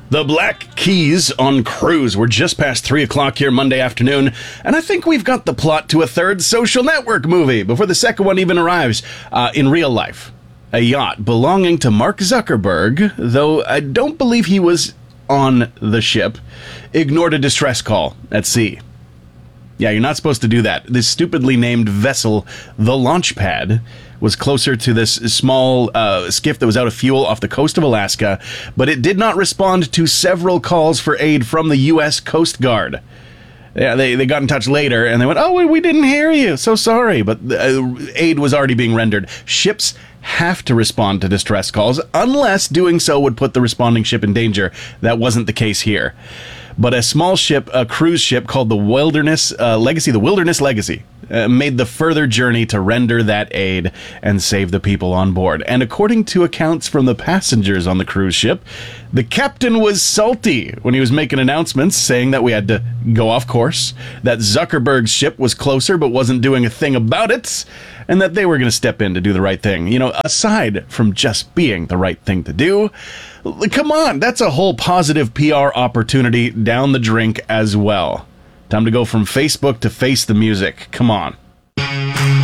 The Black Keys on cruise. We're just past 3 o'clock here Monday afternoon, and I think we've got the plot to a third Social Network movie before the second one even arrives in real life. A yacht belonging to Mark Zuckerberg, though I don't believe he was on the ship, ignored a distress call at sea. Yeah, you're not supposed to do that. This stupidly named vessel, the Launchpad, was closer to this small skiff that was out of fuel off the coast of Alaska, but it did not respond to several calls for aid from the U.S. Coast Guard. Yeah, they got in touch later, and they went, "Oh, we didn't hear you. So sorry." But aid was already being rendered. Ships have to respond to distress calls, unless doing so would put the responding ship in danger. That wasn't the case here. But a small ship, a cruise ship called the Wilderness Legacy, made the further journey to render that aid and save the people on board. And according to accounts from the passengers on the cruise ship, the captain was salty when he was making announcements saying that we had to go off course, that Zuckerberg's ship was closer but wasn't doing a thing about it, and that they were going to step in to do the right thing. You know, aside from just being the right thing to do, come on, that's a whole positive PR opportunity down the drink as well. Time to go from Facebook to face the music. Come on.